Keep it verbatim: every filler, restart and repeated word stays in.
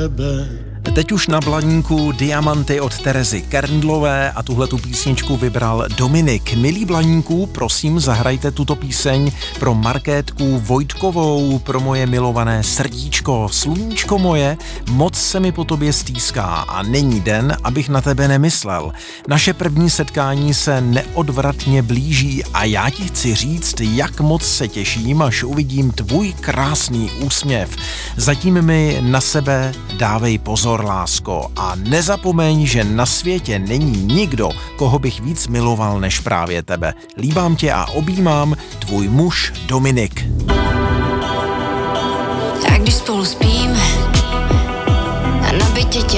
tebe. Teď už na Blaníku Diamanty od Terezy Kerndlové a tuhletu písničku vybral Dominik. Milí Blaníku, prosím, zahrajte tuto píseň pro Markétku Vojtkovou, pro moje milované srdíčko. Sluníčko moje, moc se mi po tobě stýská a není den, abych na tebe nemyslel. Naše první setkání se neodvratně blíží a já ti chci říct, jak moc se těším, až uvidím tvůj krásný úsměv. Zatím mi na sebe dávej pozor, lásko, a nezapomeň, že na světě není nikdo, koho bych víc miloval než právě tebe. Líbám tě a objímám, tvůj muž Dominik. Tak když spolu spí